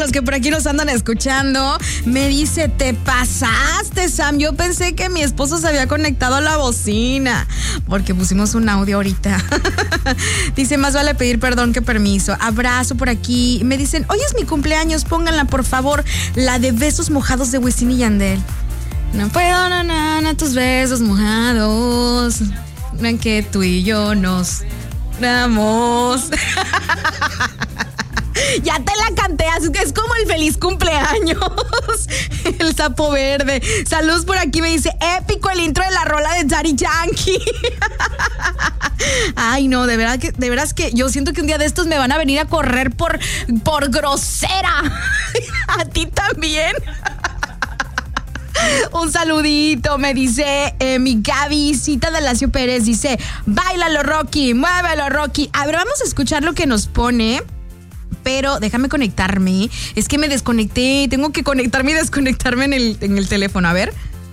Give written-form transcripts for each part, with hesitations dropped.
los que por aquí nos andan escuchando. Me dice, te pasaste, Sam. Yo pensé que mi esposo se había conectado a la bocina, porque pusimos un audio ahorita. Dice, más vale pedir perdón que permiso. Abrazo por aquí. Me dicen, hoy es mi cumpleaños, pónganla por favor, la de Besos Mojados de Wisin y Yandel. No puedo, no, tus besos mojados, en que tú y yo nos damos. Ya te la canté, es como el feliz cumpleaños. El sapo verde. Saludos por aquí, me dice, épico el intro de la rola de Daddy Yankee. Ay, no, de veras que yo siento que un día de estos me van a venir a correr por grosera. A ti también. Un saludito, me dice mi Gaby, Cita de Lacio Pérez, dice, báilalo Rocky, muévelo Rocky. A ver, vamos a escuchar lo que nos pone, pero déjame conectarme. Es que me desconecté, tengo que conectarme y desconectarme en el teléfono, a ver.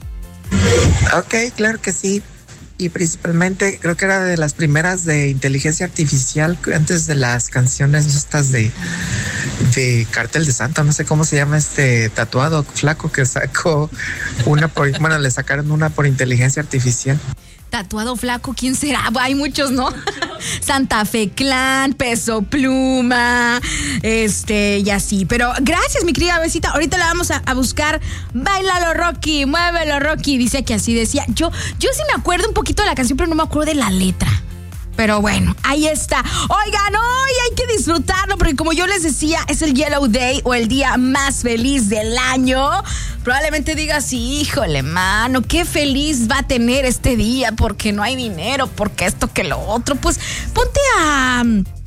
Ok, claro que sí. Y principalmente creo que era de las primeras de inteligencia artificial, antes de las canciones estas de Cartel de Santa, no sé cómo se llama este tatuado flaco que sacó le sacaron una por inteligencia artificial. Tatuado flaco, ¿quién será? Hay muchos, ¿no? Santa Fe Clan, Peso Pluma, y así. Pero gracias, mi querida besita. Ahorita la vamos a buscar. Báilalo Rocky, muévelo Rocky. Dice que así decía. Yo sí me acuerdo un poquito de la canción, pero no me acuerdo de la letra. Pero bueno, ahí está. Oigan, hoy hay que disfrutarlo porque como yo les decía, es el Yellow Day o el día más feliz del año. Probablemente digas, híjole, mano, qué feliz va a tener este día porque no hay dinero, porque esto que lo otro. Pues ponte a...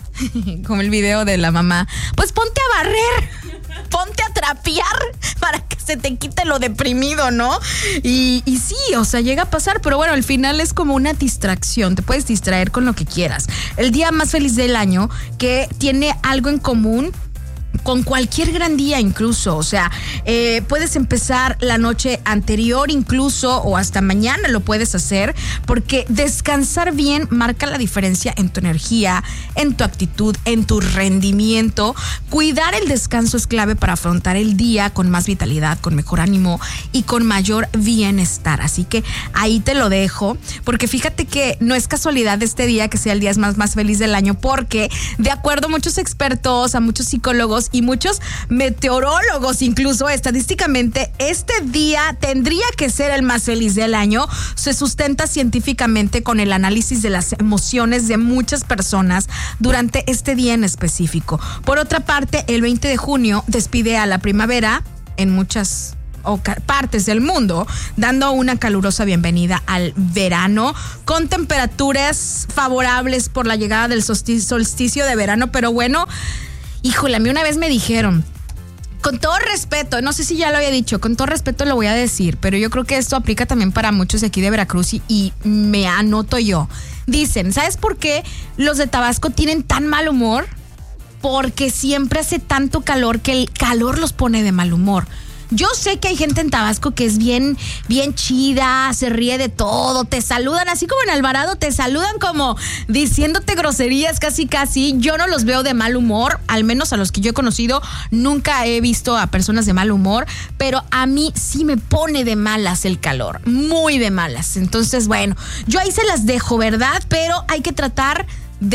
como el video de la mamá. Pues ponte a barrer, ponte a trapear para que se te quite lo deprimido, ¿no? Y sí, o sea, llega a pasar, pero bueno, al final es como una distracción, te puedes distraer con lo que quieras. El día más feliz del año que tiene algo en común con cualquier gran día incluso, o sea, puedes empezar la noche anterior incluso o hasta mañana lo puedes hacer porque descansar bien marca la diferencia en tu energía, en tu actitud, en tu rendimiento. Cuidar el descanso es clave para afrontar el día con más vitalidad, con mejor ánimo y con mayor bienestar. Así que ahí te lo dejo, porque fíjate que no es casualidad este día que sea el día más feliz del año, porque de acuerdo a muchos expertos, a muchos psicólogos y muchos meteorólogos, incluso estadísticamente, este día tendría que ser el más feliz del año. Se sustenta científicamente con el análisis de las emociones de muchas personas durante este día en específico. Por otra parte, el 20 de junio despide a la primavera en muchas partes del mundo, dando una calurosa bienvenida al verano, con temperaturas favorables por la llegada del solsticio de verano. Pero bueno, híjole, a mí una vez me dijeron, con todo respeto, no sé si ya lo había dicho, con todo respeto lo voy a decir, pero yo creo que esto aplica también para muchos de aquí de Veracruz y me anoto yo. Dicen, ¿sabes por qué los de Tabasco tienen tan mal humor? Porque siempre hace tanto calor que el calor los pone de mal humor. Yo sé que hay gente en Tabasco que es bien chida, se ríe de todo, te saludan así como en Alvarado, te saludan como diciéndote groserías casi. Yo no los veo de mal humor, al menos a los que yo he conocido, nunca he visto a personas de mal humor, pero a mí sí me pone de malas el calor, muy de malas. Entonces, bueno, yo ahí se las dejo, ¿verdad? Pero hay que tratar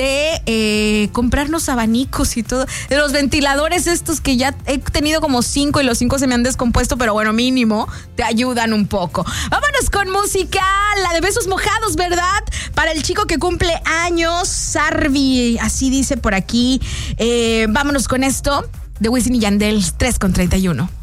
de comprarnos abanicos y todo, de los ventiladores estos que ya he tenido como 5 y los 5 se me han descompuesto, pero bueno, mínimo te ayudan un poco. Vámonos con música, la de Besos Mojados, ¿verdad? Para el chico que cumple años, Sarvi, así dice por aquí. Vámonos con esto de Wisin y Yandel, 3:31.